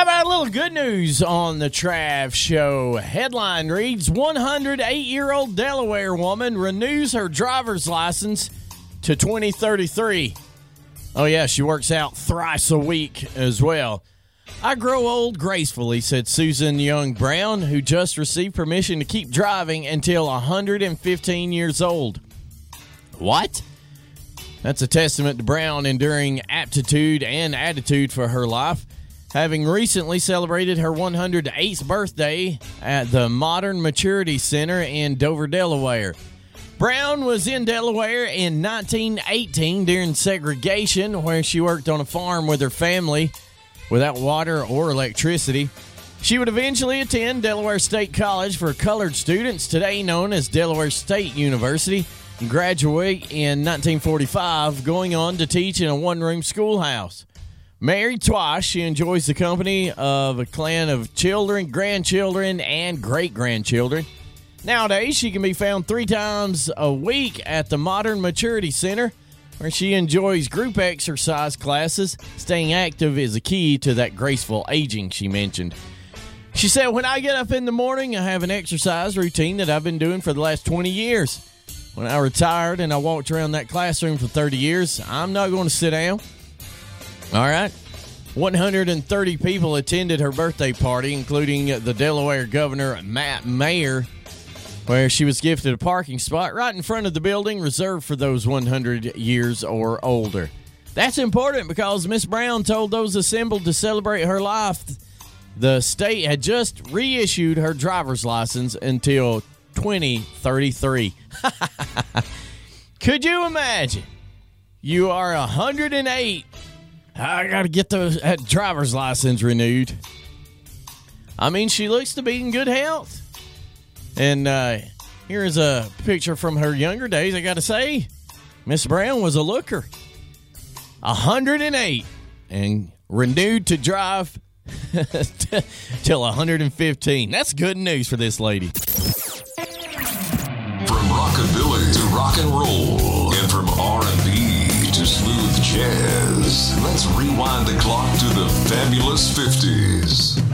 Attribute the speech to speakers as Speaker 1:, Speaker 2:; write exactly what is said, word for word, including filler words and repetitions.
Speaker 1: about a little good news on the Trav Show? Headline reads, one hundred eight-year-old Delaware woman renews her driver's license to twenty thirty-three. Oh, yeah, she works out thrice a week as well. I grow old gracefully, said Susan Young Brown, who just received permission to keep driving until one hundred fifteen years old. What? That's a testament to Brown enduring aptitude and attitude for her life, having recently celebrated her one hundred eighth birthday at the Modern Maturity Center in Dover, Delaware. Brown was in Delaware in nineteen eighteen during segregation, where she worked on a farm with her family without water or electricity. She would eventually attend Delaware State College for colored students, today known as Delaware State University, and graduate in nineteen forty-five, going on to teach in a one-room schoolhouse. Married twice, she enjoys the company of a clan of children, grandchildren, and great-grandchildren. Nowadays, she can be found three times a week at the Modern Maturity Center, where she enjoys group exercise classes. Staying active is a key to that graceful aging, she mentioned. She said, when I get up in the morning, I have an exercise routine that I've been doing for the last twenty years. When I retired and I walked around that classroom for thirty years, I'm not going to sit down. All right. one hundred thirty people attended her birthday party, including the Delaware Governor, Matt Mayer, where she was gifted a parking spot right in front of the building reserved for those one hundred years or older. That's important because Miss Brown told those assembled to celebrate her life the state had just reissued her driver's license until twenty thirty-three. Could you imagine? You are one hundred eight. I got to get the that driver's license renewed. I mean, she looks to be in good health. And uh, here's a picture from her younger days. I got to say, Miss Brown was a looker. one hundred eight and renewed to drive till one hundred fifteen. That's good news for this lady.
Speaker 2: From rockabilly to rock and roll, and from R and B to smooth jazz, let's rewind the clock to the fabulous fifties.